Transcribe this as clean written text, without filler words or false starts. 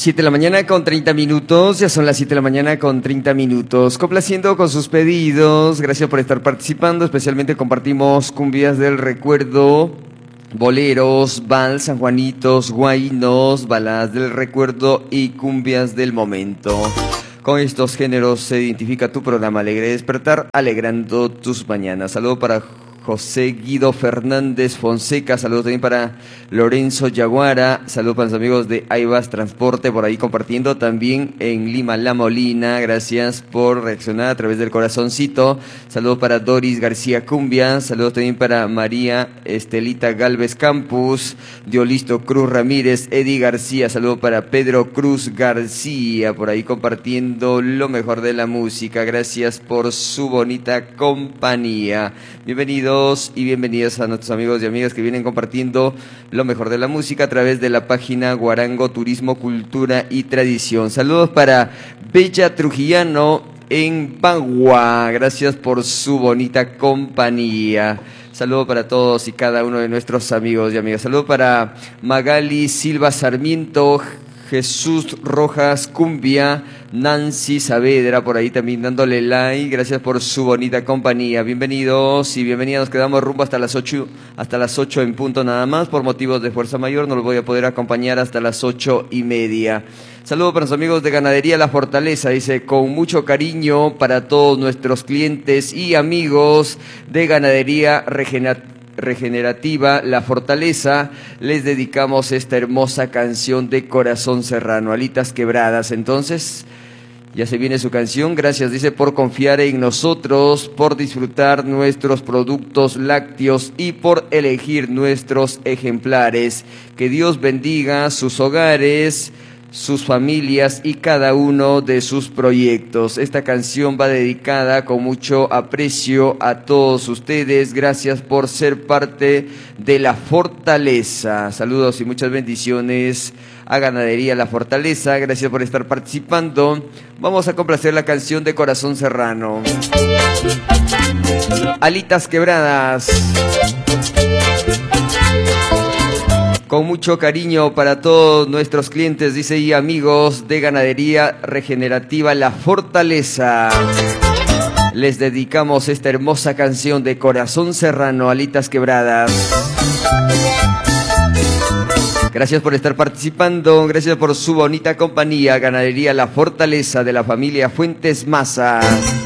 7 de la mañana con 30 minutos, ya son las 7 de la mañana con 30 minutos. Complaciendo con sus pedidos, gracias por estar participando, especialmente compartimos cumbias del recuerdo, boleros, vals, sanjuanitos, guainos, baladas del recuerdo y cumbias del momento. Con estos géneros se identifica tu programa Alegre Despertar, alegrando tus mañanas. Saludo para José Guido Fernández Fonseca, saludos también para Lorenzo Yaguara, saludos para los amigos de Aivas Transporte por ahí compartiendo, también en Lima La Molina, gracias por reaccionar a través del corazoncito, saludos para Doris García Cumbia, saludos también para María Estelita Galvez Campus, Diolisto Cruz Ramírez, Eddie García, saludos para Pedro Cruz García, por ahí compartiendo lo mejor de la música, gracias por su bonita compañía. Bienvenidos y bienvenidas a nuestros amigos y amigas que vienen compartiendo lo mejor de la música a través de la página Guarango Turismo, Cultura y Tradición. Saludos para Bella Trujillano en Bagua, gracias por su bonita compañía. Saludos para todos y cada uno de nuestros amigos y amigas. Saludos para Magali Silva Sarmiento, Jesús Rojas Cumbia, Nancy Saavedra, por ahí también dándole like, gracias por su bonita compañía. Bienvenidos y bienvenidas, nos quedamos rumbo hasta las 8 en punto nada más, por motivos de fuerza mayor no los voy a poder acompañar hasta las 8:30. Saludos para los amigos de Ganadería La Fortaleza, dice, con mucho cariño para todos nuestros clientes y amigos de Ganadería Regenerativa La Fortaleza, les dedicamos esta hermosa canción de Corazón Serrano, Alitas Quebradas. Entonces, ya se viene su canción, gracias, dice, por confiar en nosotros, por disfrutar nuestros productos lácteos y por elegir nuestros ejemplares. Que Dios bendiga sus hogares, sus familias y cada uno de sus proyectos. Esta canción va dedicada con mucho aprecio a todos ustedes. Gracias por ser parte de La Fortaleza. Saludos y muchas bendiciones a Ganadería La Fortaleza. Gracias por estar participando. Vamos a complacer la canción de Corazón Serrano. Alitas Quebradas. Con mucho cariño para todos nuestros clientes, dice, y amigos de Ganadería Regenerativa La Fortaleza. Les dedicamos esta hermosa canción de Corazón Serrano, Alitas Quebradas. Gracias por estar participando, gracias por su bonita compañía. Ganadería La Fortaleza de la familia Fuentes Maza.